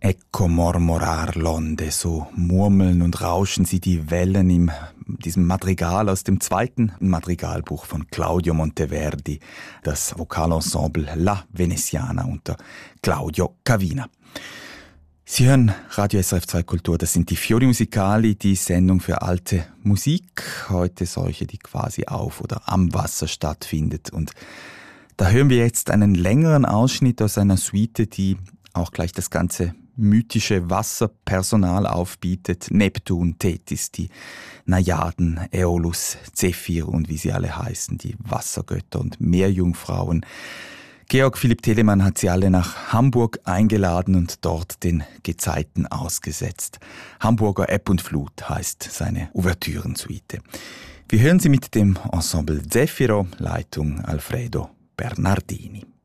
Ecco mormorar l'onde, so murmeln und rauschen sie die Wellen in diesem Madrigal aus dem zweiten Madrigalbuch von Claudio Monteverdi, das Vokalensemble La Veneziana unter Claudio Cavina. Sie hören Radio SRF 2 Kultur, das sind die Fiori Musicali, die Sendung für alte Musik, heute solche, die quasi auf oder am Wasser stattfindet. Und da hören wir jetzt einen längeren Ausschnitt aus einer Suite, die auch gleich das ganze mythische Wasserpersonal aufbietet. Neptun, Tethys, die Najaden, Aeolus, Zephyr und wie sie alle heißen, die Wassergötter und Meerjungfrauen. Georg Philipp Telemann hat sie alle nach Hamburg eingeladen und dort den Gezeiten ausgesetzt. Hamburger Ebb und Flut heißt seine Ouvertürensuite. Wir hören sie mit dem Ensemble Zefiro, Leitung Alfredo Bernardini.